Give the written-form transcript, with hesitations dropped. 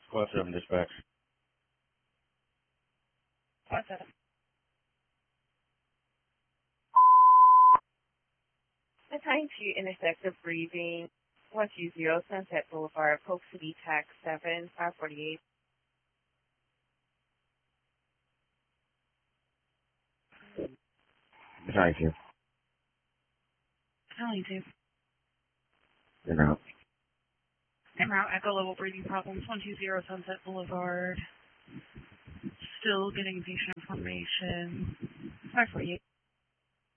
What's up, dispatch? What's up? I'm trying to intersect the breathing 120 Sunset Boulevard, Polk City, Tax 7548. Trying to. Trying to. You're out. En route, Echo Level Breathing Problems, 120 Sunset Boulevard. Still getting patient information. 548.